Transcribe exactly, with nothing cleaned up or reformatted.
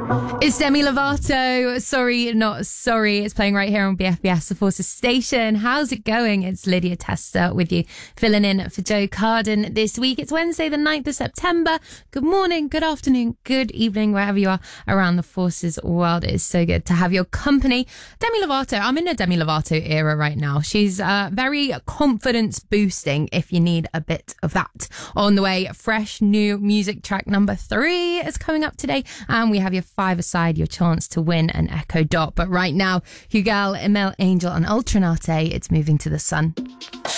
It's Demi Lovato. Sorry, not sorry. It's playing right here on B F B S, the Forces Station. How's it going? It's Lydia Tester with you, filling in for Joe Carden this week. It's Wednesday, the ninth of September. Good morning, good afternoon, good evening, wherever you are around the Forces world. It is so good to have your company. Demi Lovato. I'm in a Demi Lovato era right now. She's uh, very confidence boosting if you need a bit of that. On the way, fresh new music track number three is coming up today, and we have your five aside, your chance to win an Echo Dot. But right now, Hugal, Emel Angel and Ultranate, it's Moving to the Sun.